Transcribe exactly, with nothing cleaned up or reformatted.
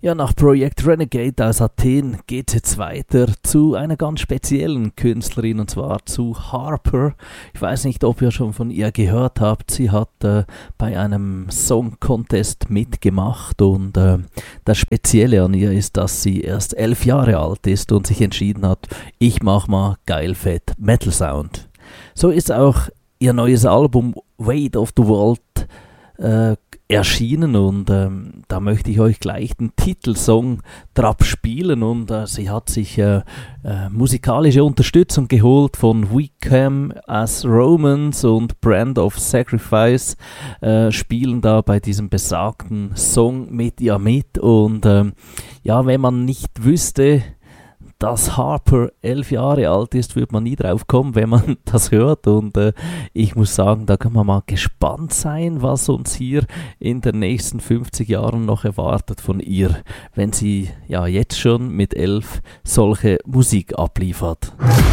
Ja, nach Projekt Renegade aus Athen geht es jetzt weiter zu einer ganz speziellen Künstlerin, und zwar zu Harper. Ich weiß nicht, ob ihr schon von ihr gehört habt. Sie hat äh, bei einem Song Contest mitgemacht, und äh, das Spezielle an ihr ist, dass sie erst elf Jahre alt ist und sich entschieden hat, ich mach mal geil fett Metal Sound. So ist auch ihr neues Album Weight of the World äh, erschienen, und ähm, da möchte ich euch gleich den Titelsong drauf spielen, und äh, sie hat sich äh, äh, musikalische Unterstützung geholt von We Come as Romans und Brand of Sacrifice, äh, spielen da bei diesem besagten Song mit ihr mit, und ähm, ja, wenn man nicht wüsste, dass Harper elf Jahre alt ist, würde man nie drauf kommen, wenn man das hört, und äh, ich muss sagen, da kann man mal gespannt sein, was uns hier in den nächsten fünfzig Jahren noch erwartet von ihr, wenn sie ja jetzt schon mit elf solche Musik abliefert.